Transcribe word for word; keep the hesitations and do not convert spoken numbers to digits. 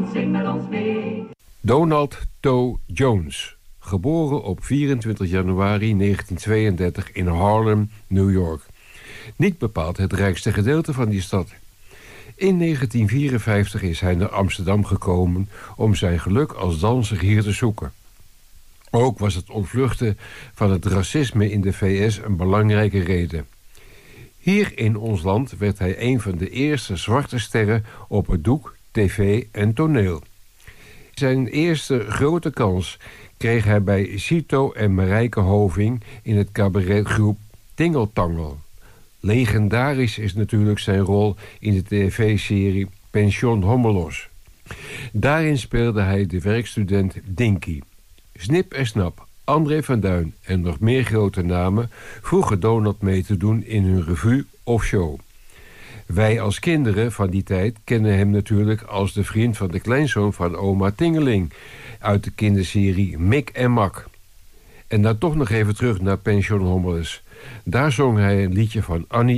zing met ons mee. Donald Toe Jones, geboren op vierentwintig januari negentien tweeëndertig in Harlem, New York. Niet bepaald het rijkste gedeelte van die stad. In negentien vierenvijftig is hij naar Amsterdam gekomen om zijn geluk als danser hier te zoeken. Ook was het ontvluchten van het racisme in de V S een belangrijke reden. Hier in ons land werd hij een van de eerste zwarte sterren op het doek, tv en toneel. Zijn eerste grote kans kreeg hij bij Cito en Marijke Hoving in het cabaretgroep Tingeltangel. Legendarisch is natuurlijk zijn rol in de tv-serie Pension Hommelos. Daarin speelde hij de werkstudent Dinky. Snip en Snap, André van Duin en nog meer grote namen vroegen Donald mee te doen in hun revue of show. Wij als kinderen van die tijd kennen hem natuurlijk als de vriend van de kleinzoon van oma Tingeling uit de kinderserie Mik en Mak. En dan toch nog even terug naar Pension Hommeles. Daar zong hij een liedje van Annie